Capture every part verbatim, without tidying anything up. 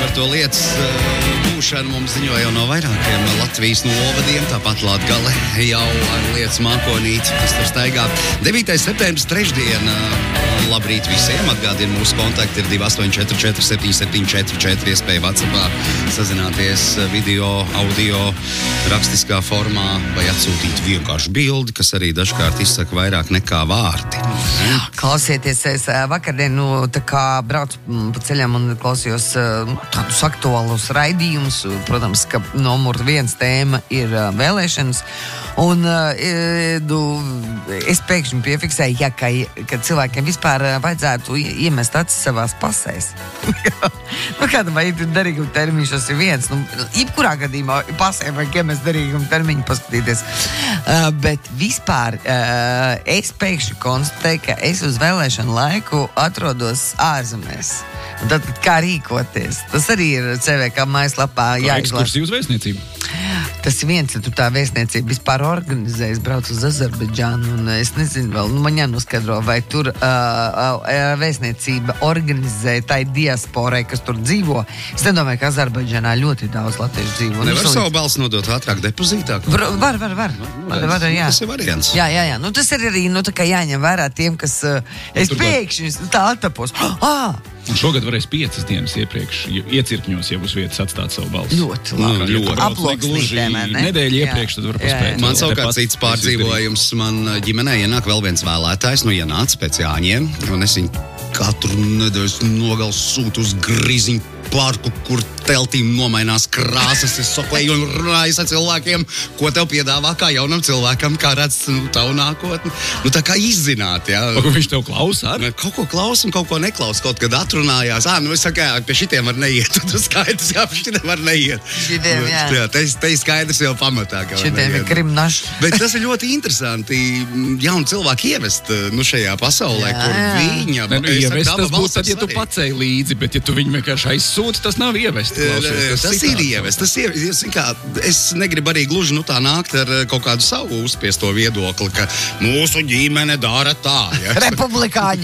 par to lietas būšanu mums ziņoja jau no vairākiem Latvijas novadiem, tāpat Latgale jau ar lietas mākonīti, kas tur staigā. devītais septembris trešdiena. Labrīt visiem. Atgādina, mūsu kontakti ir divi astoņi četri četri septiņi septiņi četri četri. Iespēja WhatsAppā sazināties video, audio, rakstiskā formā vai atsūtīt vienkārši bildi, kas arī dažkārt izsaka vairāk nekā vārdi. Jā, klausieties, es vakardien, nu, tā kā braucu pa ceļam un klausījos tādus aktuālus raidījumus. Protams, ka numur viens tēma ir vēlēšanas. Un nu, es pēkšņi piefiksēju, ja, ka, ka cilvēkiem vispār vajadzētu iemest acis savās pasēs. Nu, kāda vai derīguma termiņš tas ir viens. Nu, jebkurā gadījumā pasē vajag iemest derīguma termiņu paskatīties. Uh, bet vispār uh, es pēkšņi konstatēju, ka es uz vēlēšanu laiku atrodos ārzemēs. Un tad kā rīkoties? Tas arī ir C V K mājaslapā jāizlasa. Ekskursija uz vēstniecību. Tas ir viens, ja tu tā vēstniecība vispār organizē, es braucu uz Azerbaidžānu, un es nezinu vēl, nu man jānoskaidro, vai tur uh, uh, vēstniecība organizē tai diasporai, kas tur dzīvo. Es nedomāju, ka Azerbaidžānā ļoti daudz latviešu dzīvo. Nevar nu, savu balsu nodot ātrāk depozītā? Var, var, var, var. var, var jā. Tas ir variants. Jā, jā, jā. Nu, tas ir arī, nu, tā kā jāņem vērā tiem, kas, uh, es Tur pēkšņi tā atapos. Ah! Un šogad varēs piecas dienas iepriekš, iecirkņos jau uz vietas atstāt savu balsu. Ļoti labi. Nu, ļoti. Aploksnītēm, ne? Nedēļu iepriekš tad var paspēt. Man savukārt cits pārdzīvojums, man ģimenē ienāk vēl viens vēlētājs, nu ienāca pēc Jāņiem, un es viņu katru nedēļas nogals sūtu uz Griziņu parku, kur teltīm nomainās krāsas. Es saklēju un runāju ar cilvēkiem, ko tev piedāvā kā jaunam cilvēkam, kā redz nu, tavu nākotni. Nu, tā kā izzināt, jā. Ko viņš tev klausa? Ar? Kaut ko klausa un kaut ko neklausa. Kaut kad atrunājās. Ā, nu es saku, jā, pie šitiem var neiet. Tu skaidrs, jā, pie šitiem var neiet. Šitiem, jā. jā te, te skaidrs jau pamatā, ka var šitiem neiet. Ir krimnaši. Bet tas ir ļoti interesanti jaunu cilvēku ievest nu, šajā pasaulē, jā, kur viņa... Ne, nu, ievest tas būtu tad, ja tu pacēji līdzi, bet ja tu viņu vienkārši aizsūti, tas nav ievest. Klausies, tas tas ir ievest. Tas ir, es, kā, es negribu arī gluži nu, tā nākt ar kaut kādu savu uzspiesto viedokli, ka mūsu ģimene dara tā. Ja? Republikāņi.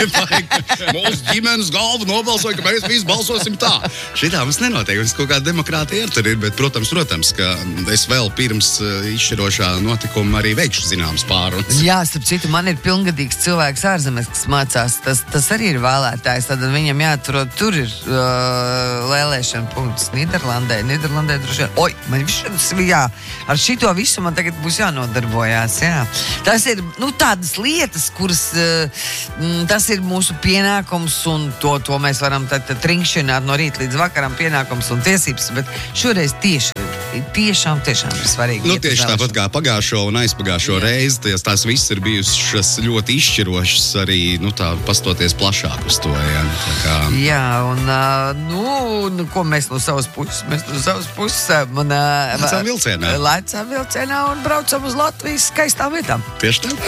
Mūsu ģimenes galva nobalsoja, ka mēs visi balsosim tā. Šitā mums nenotiek. Mums kaut kāda demokrātija ir tur ir, bet, protams, protams, ka es vēl pirms izšķirošā notikuma arī veikšu zināmas pārunas. Jā, starp citu, man ir pilngadīgs cilvēks ārzemēs, kas mācās. Tas, tas arī ir vēlētājs. Tad viņam jāatrod, tur ir uh, vēlēšana punkts Nīderlandē. Nīderlandē droši vien. Oi, man viss jā, ar šito visu man tagad būs jānodarbojās, jā. Tas ir, nu, tādas lietas, kuras, uh, tas ir mūsu pienākums, un to, to mēs varam tad, tad trinkšināt no rīta līdz vakaram pienākums un tiesības, bet šoreiz tieši, tiešām, tiešām ir svarīgi. Nu, tieši tāpat kā pagājušo un aizpagājušo reizi, tās, tās viss ir bijušas ļoti izšķirošas arī, nu, tā pastoties plašāk uz to, jā. Tā kā... Jā, un, uh, nu, nu, ko mēs no savas puses, mēs no savas puses, man, uh, Lecām vilcienā. Lecām vilcienā un braucam uz Latvijas skaistām vietām. Tieši tā.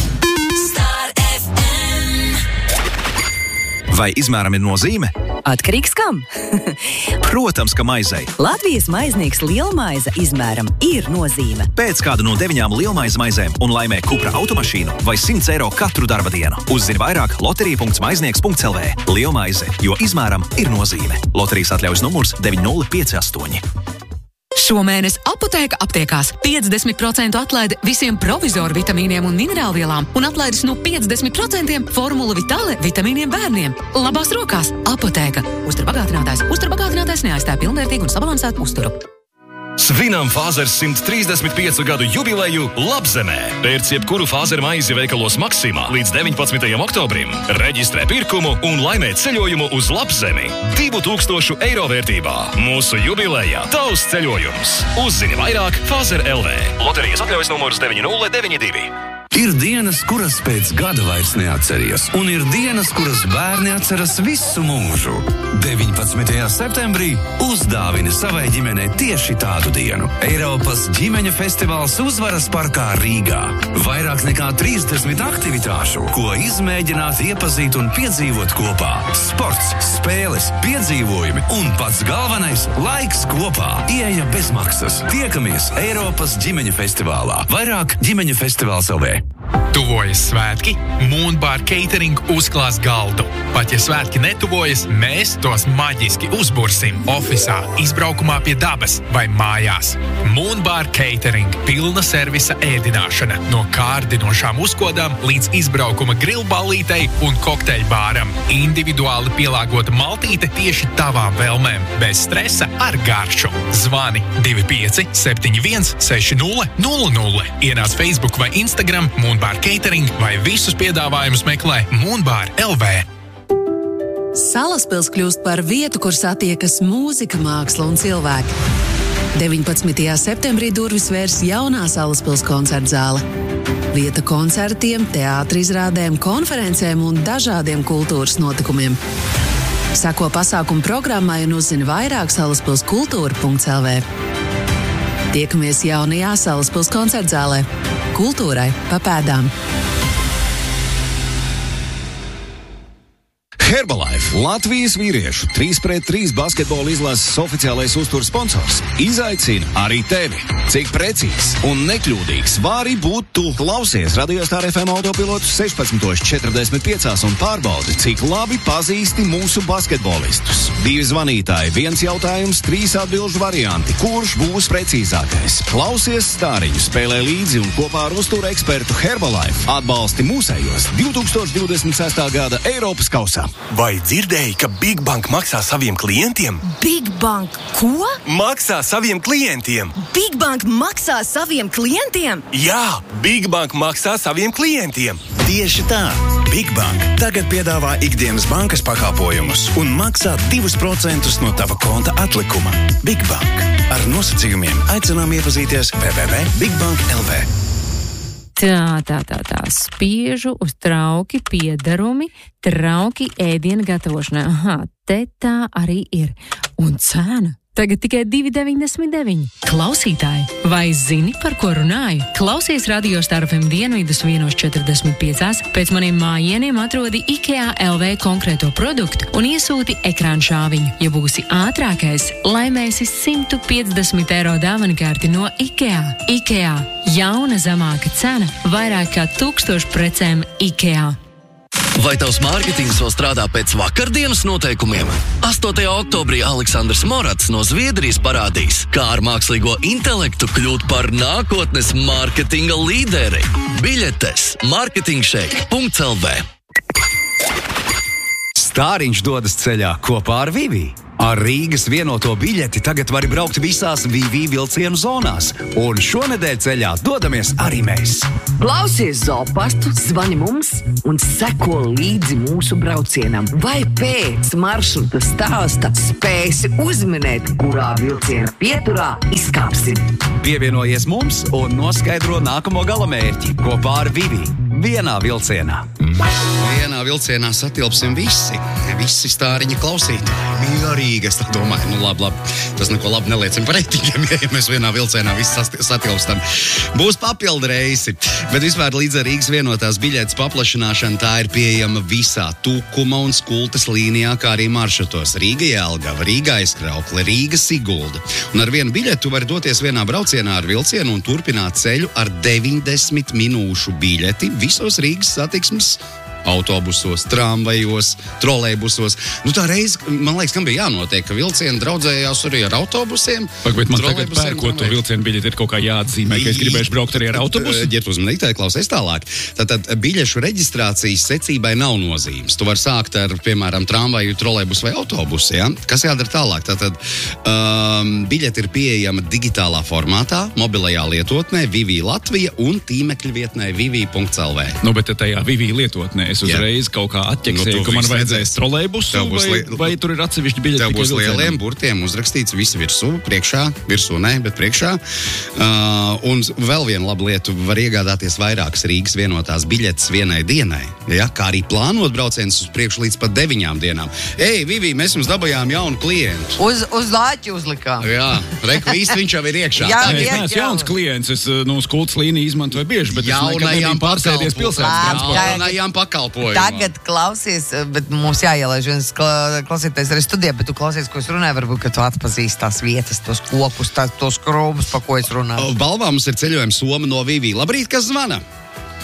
Vai izmēram ir nozīme? Atkarīgs kam? Protams, ka maizei. Latvijas maiznieks lielmaize izmēram ir nozīme. Pēc kādu no deviņām lielmaize maizēm un laimē Cupra automašīnu vai simts eiro katru darba dienu. Uzzini vairāk loterija punkts maiznieks punkts l v. Lielmaize, jo izmēram ir nozīme. Loterijas atļaujas numurs deviņi nulle pieci astoņi. Šomēnes Apotēka aptiekās piecdesmit procentu atlaide visiem provizoru vitamīniem un minerālvielām un atlaides no piecdesmit procentiem Formula Vitale vitamīniem bērniem. Labās rokās Apotēka. Uzturbagātinātājs. Uzturbagātinātājs neaizstāja pilnvērtīgu un sabalansētu uzturu. Svinam Fāzers simt trīsdesmit piecu gadu jubileju Labzemē. Pērc jebkuru Fāzer maizi veikalos Maksimā līdz deviņpadsmitajam oktobrim. Reģistrē pirkumu un laimē ceļojumu uz Labzemi. divu tūkstošu eiro vērtībā. Mūsu jubilejā tavs ceļojums. Uzzini vairāk Fāzer L V. Loterijas atļaujas numurs deviņi nulle deviņi divi. Ir dienas, kuras pēc gada vairs neatceries, un ir dienas, kuras bērni atceras visu mūžu. deviņpadsmitajā septembrī uzdāvini savai ģimenei tieši tādu dienu. Eiropas ģimeņu festivāls Uzvaras parkā Rīgā. Vairāk nekā trīsdesmit aktivitāšu, ko izmēģināt, iepazīt un piedzīvot kopā. Sports, spēles, piedzīvojumi un pats galvenais - laiks kopā. Ieeja bez maksas. Tiekamies Eiropas ģimeņu festivālā. Vairāk ģimeņu festivāls L V. Tuvojas svētki, Moonbar Catering uzklās galdu. Pat ja svētki netuvojas, mēs tos maģiski uzbursim ofisā, izbraukumā pie dabas vai mājās. Moonbar Catering – pilna servisa ēdināšana, no kārdinošām uzkodām līdz izbraukuma grillballītei un kokteļbāram. Individuāli pielāgota maltīte tieši tavām vēlmēm, bez stresa ar garšu. Zvani divi pieci septiņi viens seši nulle nulle nulle. Ienāc Facebook vai Instagram Moonbar Catering vai visus piedāvājumus meklē Moonbar L V. Salaspils kļūst par vietu, kur satiekas mūzika, māksla un cilvēki. deviņpadsmitajā septembrī durvis vērs jaunā Salaspils koncertzāle. Vieta koncertiem, teātra izrādēm, konferencēm un dažādiem kultūras notikumiem. Sako pasākumu programmai un uzzini vairāk salaspils kultūra punkts L V. Tiekamies jaunajā Salaspils koncertzālē. Kultūrai pa pēdām. Herbalife, Latvijas vīriešu trīs pret trīs basketbola izlases oficiālais uzturs sponsors, izaicina arī tevi. Cik precīzs un nekļūdīgs vari būt tu. Klausies Radio Star F M autopilotus sešpadsmit četrdesmit pieci un pārbaudi, cik labi pazīsti mūsu basketbolistus. Divi zvanītāji, viens jautājums, trīs atbilžu varianti. Kurš būs precīzākais? Klausies stāriņu, spēlē līdzi un kopā ar uzturu ekspertu Herbalife atbalsti mūsējos divi tūkstoši divdesmit sestā gada Eiropas kausā. Vai dzirdēji, ka Big Bank maksā saviem klientiem? Big Bank ko? Maksā saviem klientiem. Big Bank maksā saviem klientiem? Jā, Big Bank maksā saviem klientiem. Tieši tā. Big Bank tagad piedāvā ikdienas bankas pakalpojumus un maksā divus procentus no tava konta atlikuma. Big Bank. Ar nosacījumiem aicinām iepazīties w w w punkt big bank punkt l v. Tā, tā, tā, tā, spiežu uz trauki piedarumi, trauki ēdienu gatavošanai. Aha, te tā arī ir. Un cena tagad tikai divi deviņdesmit deviņi. Klausītāji, vai zini, par ko runāju? Klausies Radio Star F M dienvidus vienos četrdesmit piecās, pēc maniem mājieniem atrodi IKEA L V konkrēto produktu un iesūti ekrāna šāviņu. Ja būsi ātrākais, laimēsi simt piecdesmit eiro dāvankārti no IKEA. IKEA. Jauna zemāka cena, vairāk kā tūkstoši precēm IKEA. Vai tavs mārketings vēl strādā pēc vakardienas noteikumiem? astotajā oktobrī Aleksandrs Morats no Zviedrijas parādīs, kā ar mākslīgo intelektu kļūt par nākotnes mārketinga līderi. Biļetes marketingshake punkts L V. Stāriņš dodas ceļā kopā ar Vivi. Ar Rīgas vienoto biļeti tagad vari braukt visās Vivi vilcienu zonās. Un šonedēļ ceļā dodamies arī mēs. Klausies Zoopastu, zvani mums un seko līdzi mūsu braucienam. Vai pēc maršruta stāsta spēsi uzminēt, kurā vilciena pieturā izkāpsim. Pievienojies mums un noskaidro nākamo galamērķi kopā ar Vivi. Vienā vilcienā. Vienā vilcienā satilpsim visi. Visi stāriņa klausītāji. Mierīgi, es tā domāju. Nu, labi, labi. Tas neko labi neliecina par reitingiem, ja mēs vienā vilcienā visi satilpstam. Būs papildu reisi. Bet vispār līdz ar Rīgas vienotās biļetes paplašināšanu tā ir pieejama visā Tukuma un Skultes līnijā, kā arī maršrutos. Rīga Jelgava, Rīga Aizkraukle, Rīga Sigulda. Un ar vienu biļetu var doties vienā braucienā ar vilcienu un turpināt ceļu ar deviņdesmit minūšu biļeti visos Rīgas satiksmes autobusos, tramvajos, trolejbusos. Nu tā reize, man liekas, kam bija jānotiek, ka vilcieni draudzējās arī ar autobusiem. Pagaid, man tagad pērkot to vilcienu biļeti ir kaut kā jāatzīmē, ka es gribēšu braukt arī ar autobusu. Ģert uzmanīgi, klausies tālāk. Tātad biļešu reģistrācijas secībai nav nozīmes. Tu vari sākt ar, piemēram, tramvaju, trolejbusu vai autobusu, ja? Kas jādara tālāk? Tātad um, biļeti ir pieejama digitālā formātā, mobilajā lietotnē, Vivi Latvija un tīmekļa vietnē vivi punkts L V. Nu, bet tajā Vivi lietotnē es uzreiz jā. Kaut kā atķeksēju, nu, ka man vajadzēs trolejbusu, vai, li... vai tur ir atsevišķi biļeti? Tev būs lieliem burtiem uzrakstīts visi virsū, priekšā, virsū ne, bet priekšā. Uh, un vēl viena laba lieta, var iegādāties vairākas Rīgas vienotās biļetes vienai dienai, ja? Kā arī plānot braucienus uz priekšu līdz pat deviņām dienām. Ei, Vivi, mēs jums dabājām jaunu klientu. Uz, uz lāķi uzlikām. Jā, reku īsti viņš jau ir iekšā. Jā, es neesmu jauns klients, es no Skultes līniju izmantoju bieži, bet jaunajām es nekad nebiju pārsēdies pilsētas transportā. Jaunajām pakalpojumā. Tagad klausies, bet mums jāielaiž viens klausītājs arī studijā, bet tu klausies, ko es runāju, varbūt, ka tu atpazīsti tās vietas, tos kokus, tās, tos krūmus, pa ko es runāju. Balvā mums ir ceļojums Soma no Vivi. Labrīt, kas zvana?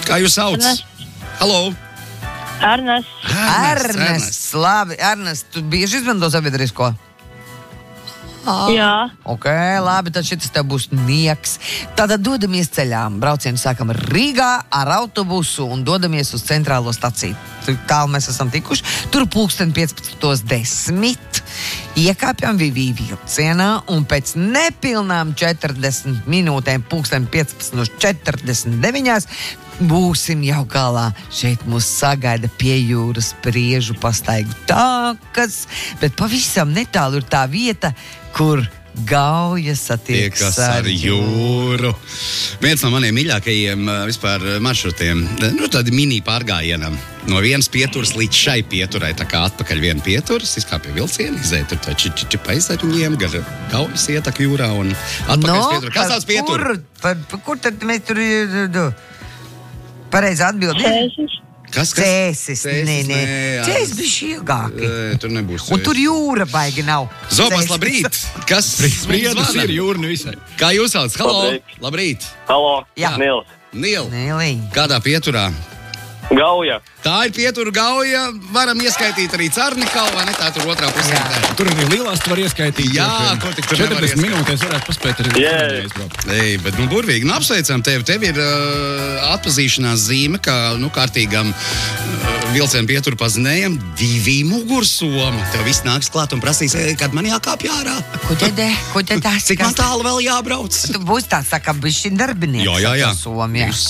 Kā jūs sauc? Ernest. Halo! Ernest. Ernest. Ernest. Labi, Ernest, tu bieži izmanto sabiedrisko? Jā. Ok, labi, tad šis tev būs nieks. Tātad dodamies ceļā. Braucienu sākam Rīgā ar autobusu un dodamies uz centrālo staciju. Tur tālu mēs esam tikuši. Tur pulksten piecpadsmit desmit. Iekāpjam Vivī vilcienā un pēc nepilnām četrdesmit minūtēm pulksten piecpadsmit četrdesmit deviņi būsim jau galā. Šeit mūs sagaida pie jūras Priežu pastaigu tākas, bet pavisam netālu ir tā vieta, kur Gauja satiekas ar jūru. Viens no maniem mīļākajiem vispār maršrutiem, nu tādi mini pārgājienam. No vienas pieturas līdz šai pieturai, tā kā atpakaļ viena pieturas, izkāpja vilcieni, izēja tur tā čičiči paizarņiem, gar Gaujas ietak jūrā un atpakaļ no, pietura. Kas tāds pietura? Kur, par, kur tad mēs tur... Pareizi atbildi? Kas? kas? Cēsis, nē, nē. Cēsis bišķi ilgāki. E, tur nebūs cēsis. Un tur jūra baigi nav. Zobas, labrīt! Kas? Spriedus ir jūra nu visai. Kā jūs sauc? Halo! Labrīt! Labrīt. Halo! Jā. Nils! Nil! Nīlī. Kādā pieturā? Gauja! Tā ir pietura Gauja. Varam ieskaitīt arī Carnikalu, vai ne? Tā tur otrā pusē. Tur arī lielās tu var ieskaitīt. Jā, kur tik tur nevar četrdesmit minūtēs varētu paspēt arī yeah. aizbraukt. Ei, bet nu burvīgi. Nu apsveicam tevi. Tev ir uh, atpazīšanās zīme, kā nu kārtīgam uh, vilcienu pieturu pazinējam. Divi mugursoma. Tev viss nāks klāt un prasīs, kad man jākāpj ārā. Ko tad, ko tad tās? Cik man tālu vēl jābrauc? Tu būsi tāds, saka, bišķi darbinieks. Jā, jā, jā. Somi, jā.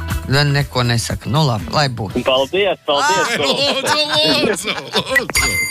Neko nesaka. Nu labi, lai būtu. Paldies, paldies. Ai, lūdzu, lūdzu, lūdzu.